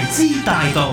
之大道，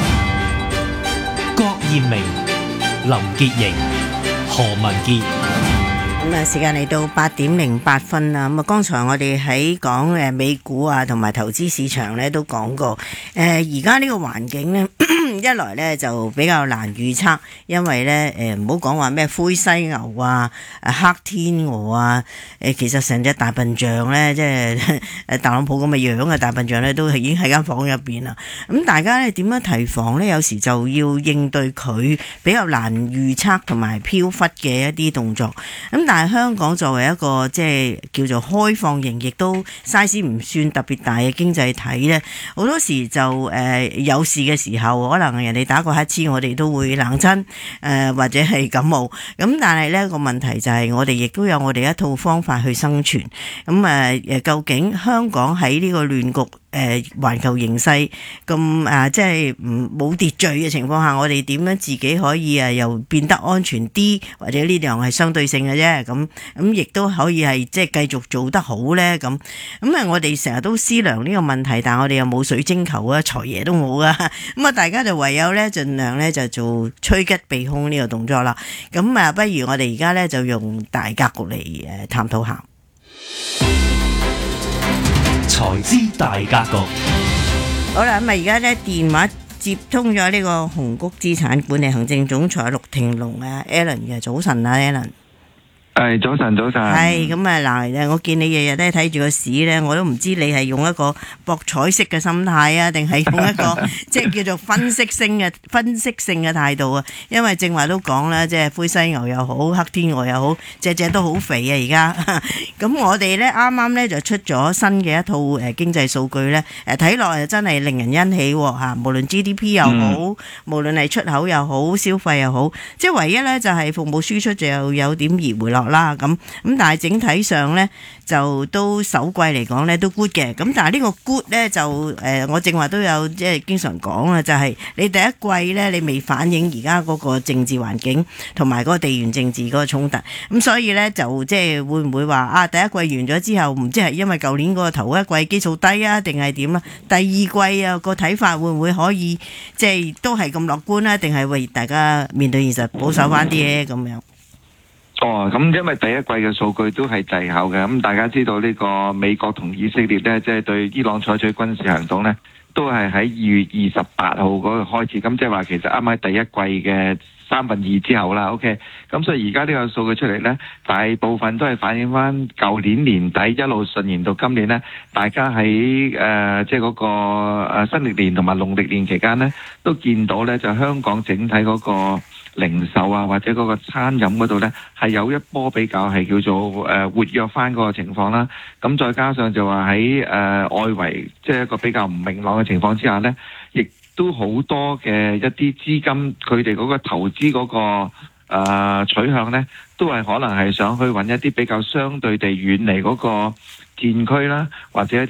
郭艷明、林潔瑩、何文傑。 時間嚟到8:08啦。咁剛才我哋喺講美股啊，同埋投資市場咧都講過。而家呢個環境咧，一來咧就比較難預測，因為咧唔好講話咩灰犀牛啊、黑天鵝啊，其實成隻大笨象咧，即係特朗普咁嘅樣嘅大笨象咧，都係已經喺間房入邊啦。咁大家咧點樣提防咧？有時就要應對佢比較難預測同埋飄忽嘅一啲動作。咁但係香港作為一個即係叫做開放型，亦都 size 唔算特別大嘅經濟體咧，好多時就有事嘅時候，可能人哋打個乞嗤，我哋都會冷親或者係感冒。咁但係咧個問題就係我哋亦都有我哋一套方法去生存。咁究竟香港喺呢個亂局環球形勢咁即係冇秩序嘅情況下，我哋點樣自己可以又變得安全啲，或者呢樣係相對性嘅啫。咁亦都可以係即係繼續做得好咧。咁我哋成日都思量呢個問題，但係我哋又冇水晶球啊，財爺都冇啊。咁大家就唯有咧盡量咧就做趨吉避凶呢個動作啦。咁不如我哋而家咧就用大格局嚟探討下。 財資大格局。 好啦，咁而家咧電話接通咗呢個紅谷資產管理行政總裁陸庭龍Alan 嘅。早晨啊 Alan。 早晨。 係咁嗱，我見你日日都睇住個市咧，我都唔知你係用一個博彩式嘅心態啊，定係用一個即係叫做分析性嘅態度啊？因為正話都講啦，即係灰犀牛又好，黑天鵝又好，隻都好肥啊而家。咁我哋咧啱啱咧就出咗新嘅一套經濟數據咧，睇落真係令人欣喜嚇。無論 GDP 又好，無論係出口又好，消費又好，即係唯一咧就係服務輸出就有點而回落啦。咁但係整體上咧就都首季嚟講咧都 good 嘅。咁但係呢個 good 咧就我正話都有即係經常講啦，就係你第一季咧你未反映而家嗰個政治環境同埋嗰個地緣政治嗰個衝突。咁所以咧就即係會唔會話第一季完咗之後唔知係因為舊年嗰個頭一季基數低啊，定係點啊？第二季啊個睇法會唔會可以即係都係咁樂觀啊？定係為大家面對現實保守翻啲咧咁樣？ 咁因為第一季嘅數據都係滯後嘅，咁大家知道呢個美國同以色列呢，即係對伊朗採取軍事行動呢，都係喺2月28號嗰個開始，咁即係話其實啱啱第一季嘅2/3之後啦。OK， 咁所以而家呢個數據出嚟呢，大部分都係反映翻舊年年底一路順延到今年呢，大家喺即係嗰個新歷年同埋農曆年期間呢，都見到呢，就香港整體嗰個零售啊，或者嗰個餐飲嗰度呢，係有一波比較係叫做活躍翻嗰個情況啦。咁再加上就話喺外圍即係一個比較唔明朗嘅情況之下呢，亦都好多嘅一啲資金佢哋嗰個投資嗰個取向呢，都係可能係想去揾一啲比較相對地遠離嗰個戰區啦，或者一